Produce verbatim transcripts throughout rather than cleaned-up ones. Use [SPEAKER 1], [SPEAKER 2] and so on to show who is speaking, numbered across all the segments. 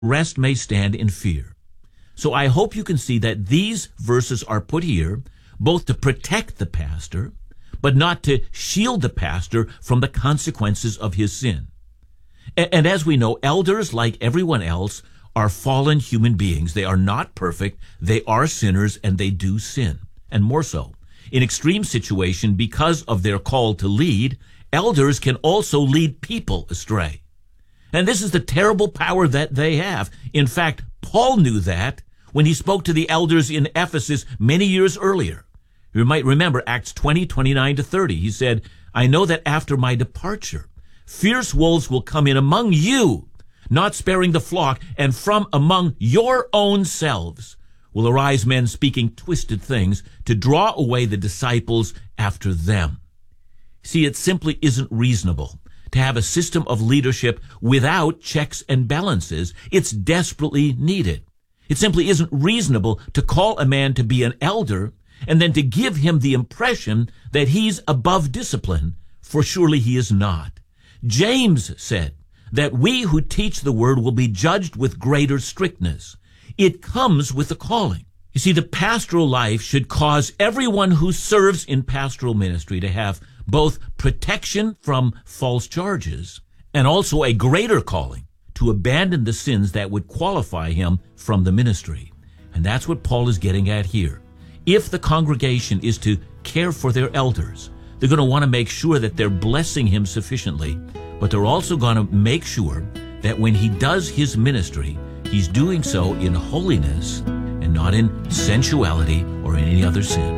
[SPEAKER 1] rest may stand in fear. So I hope you can see that these verses are put here both to protect the pastor, but not to shield the pastor from the consequences of his sin. And, and as we know, elders, like everyone else, are fallen human beings. They are not perfect. They are sinners, and they do sin. And more so, in extreme situation, because of their call to lead, elders can also lead people astray. And this is the terrible power that they have. In fact, Paul knew that when he spoke to the elders in Ephesus many years earlier. You might remember Acts twenty, twenty-nine to thirty. He said, I know that after my departure, fierce wolves will come in among you, not sparing the flock, and from among your own selves will arise men speaking twisted things to draw away the disciples after them. See, it simply isn't reasonable to have a system of leadership without checks and balances. It's desperately needed. It simply isn't reasonable to call a man to be an elder and then to give him the impression that he's above discipline, for surely he is not. James said that we who teach the word will be judged with greater strictness. It comes with the calling. You see, the pastoral life should cause everyone who serves in pastoral ministry to have both protection from false charges and also a greater calling to abandon the sins that would qualify him from the ministry. And that's what Paul is getting at here. If the congregation is to care for their elders, they're going to want to make sure that they're blessing him sufficiently, but they're also going to make sure that when he does his ministry, he's doing so in holiness and not in sensuality or in any other sin.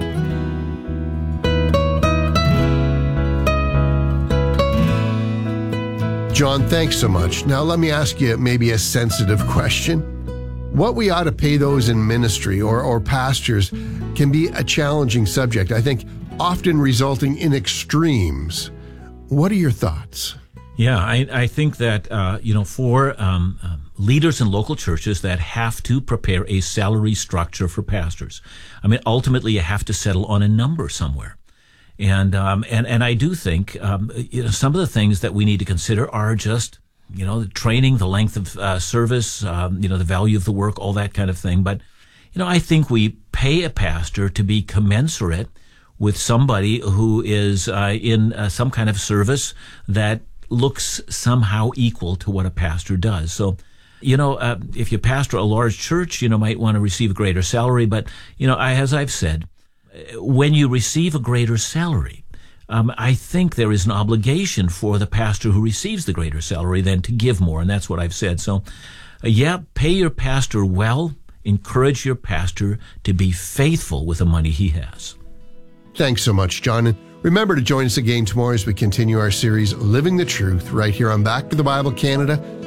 [SPEAKER 2] John, thanks so much. Now let me ask you maybe a sensitive question. What we ought to pay those in ministry or, or pastors can be a challenging subject, I think, often resulting in extremes. What are your thoughts?
[SPEAKER 1] Yeah, I, I think that, uh, you know, for um, um, leaders in local churches that have to prepare a salary structure for pastors, I mean, ultimately you have to settle on a number somewhere. And um, and, and I do think um, you know, some of the things that we need to consider are just, you know, the training, the length of uh, service, um, you know, the value of the work, all that kind of thing. But, you know, I think we pay a pastor to be commensurate with somebody who is uh, in uh, some kind of service that looks somehow equal to what a pastor does. So, you know, uh, if you pastor a large church, you know, might want to receive a greater salary. But, you know, I, as I've said, when you receive a greater salary, um, I think there is an obligation for the pastor who receives the greater salary then to give more. And that's what I've said. So, uh, yeah, pay your pastor well. Encourage your pastor to be faithful with the money he has.
[SPEAKER 2] Thanks so much, John. And remember to join us again tomorrow as we continue our series, Living the Truth, right here on Back to the Bible Canada.